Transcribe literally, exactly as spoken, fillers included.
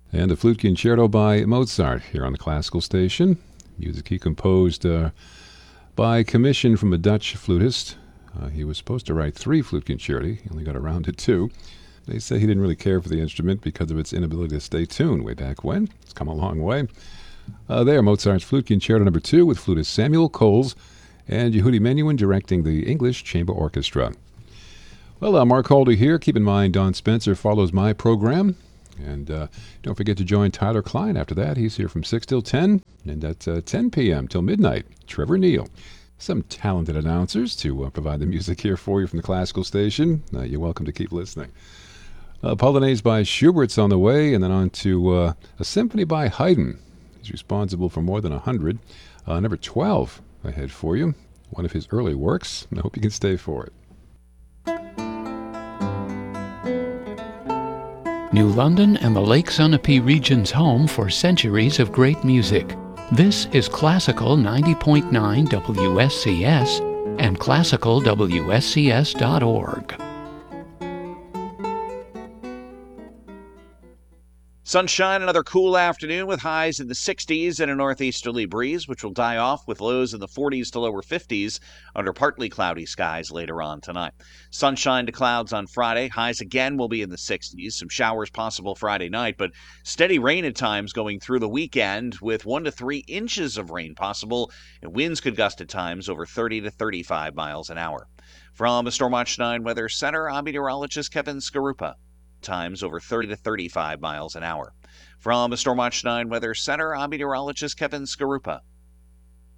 And the Flute Concerto by Mozart here on the Classical Station. Music he composed uh, by commission from a Dutch flutist. Uh, he was supposed to write three flute concerti. He only got around to two. They say he didn't really care for the instrument because of its inability to stay tuned way back when. It's come a long way. Uh, there, Mozart's Flute Concerto number two with flutist Samuel Coles and Yehudi Menuhin directing the English Chamber Orchestra. Well, uh, Mark Holder here. Keep in mind, Don Spencer follows my program. And uh, don't forget to join Tyler Klein after that. He's here from six till ten, and at uh, ten p.m. till midnight, Trevor Neal. Some talented announcers to uh, provide the music here for you from the Classical Station. Uh, you're welcome to keep listening. Uh, Polonaise by Schubert's on the way, and then on to uh, a symphony by Haydn. He's responsible for more than one hundred. Uh, number twelve ahead for you, one of his early works. I hope you can stay for it. New London and the Lake Sunapee region's home for centuries of great music. This is Classical ninety point nine W S C S and classical W S C S dot org. Sunshine, another cool afternoon with highs in the sixties and a northeasterly breeze, which will die off with lows in the forties to lower fifties under partly cloudy skies later on tonight. Sunshine to clouds on Friday. Highs again will be in the sixties. Some showers possible Friday night, but steady rain at times going through the weekend with one to three inches of rain possible, and winds could gust at times over thirty to thirty-five miles an hour. From the Storm Watch nine Weather Center, I'm meteorologist Kevin Skarupa. Times over thirty to thirty-five miles an hour. From the Storm Watch nine Weather Center, I'm meteorologist Kevin Skarupa.